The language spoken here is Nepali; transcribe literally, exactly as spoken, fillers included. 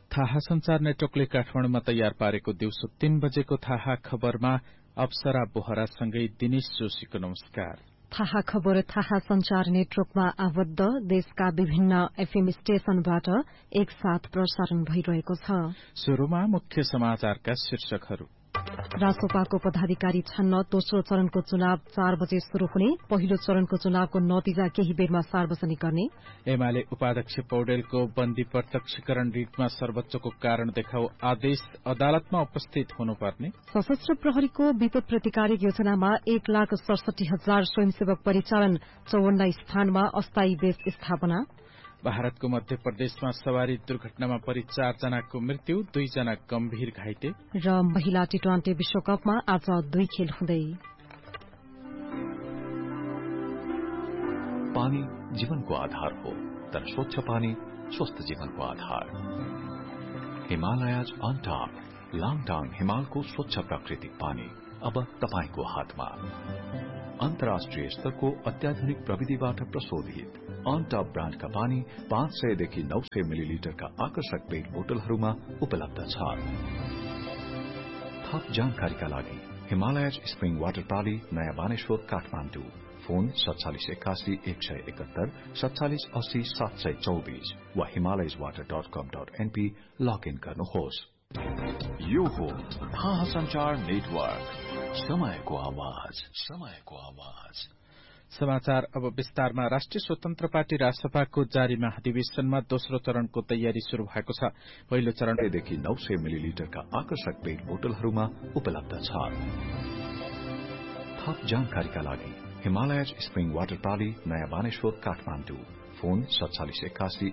थाहा संचार नेटवर्कले काठमाडौँमा तयार पारेको दिउँसो तीन बजेको थाहा खबरमा अप्सरा बोहरासँगै दिनेश जोशीको नमस्कार। थाहा खबर थाहा संचार नेटवर्कमा आबद्ध देशका विभिन्न एफएम स्टेशनबाट एकसाथ प्रसारण भइरहेको छ। शुरूमा मुख्य समाचारका शीर्षकहरू। रासोपाको पदाधिकारी छन्न दोस्रो चरणको चुनाव चार बजे शुरू हुने, पहिलो चरणको चुनावको नतिजा केही बेरमा सार्वजनिक गर्ने। एमाले उपाध्यक्ष पौडेलको बन्दी प्रत्यक्षीकरण रिटमा सर्वोच्चको कारण देखाउ आदेश, अदालतमा उपस्थित हुनुपर्ने। सशस्त्र प्रहरीको विपद प्रतिकारक योजनामा एक लाख सडसठी हजार स्वयंसेवक परिचालन, चौवन्न स्थानमा अस्थायी बेस स्थापना। भारतको मध्य प्रदेशमा सवारी दुर्घटनामा परि चारजनाको मृत्यु, दुईजना गम्भीर घाइते। र महिला टी ट्वेन्टी विश्वकपमा आज दुई खेल हुँदै। पानी जीवनको आधार हो, तर स्वच्छ पानी स्वस्थ जीवनको आधार। हिमालयज अन टप लाङटाङ हिमालको स्वच्छ प्राकृतिक पानी अब तपाईको हातमा। अन्तर्राष्ट्रिय स्तरको अत्याधुनिक प्रविधिबाट प्रशोधित अन टप ब्रान्डका पानी पाँच सयदेखि नौ सय मिलिलिटरका आकर्षक पेट बोतलहरूमा उपलब्ध छ। थप जानकारीका लागि हिमालयज स्प्रिङ वाटर प्रणाली, नयाँ बानेश्वर, काठमाडौँ। फोन सत्तालिस एकासी एक सय एकहत्तर सत्तालिस अस्सी सात सय चौबिस वा हिमालयज वाटर डट कम डट एनपी लगइन गर्नुहोस्। यो हो थाहा संचार नेटवर्क, समयको आवाज, समयको आवाज। समाचार अब विस्तारमा। राष्ट्रिय स्वतन्त्र पार्टी रासपाको जारी महाधिवेशनमा दोस्रो चरणको तयारी शुरू भएको छ। पहिलो चरणदेखि नौ सय मिलिलिटरका आकर्षक पेट बोतलहरूमा उपलब्ध छ। थप जानकारीका लागि हिमालयज स्प्रिङ वाटर प्रणाली, नयाँ बानेश्वर, काठमाडौँ। फोन सत्तालिस एकासी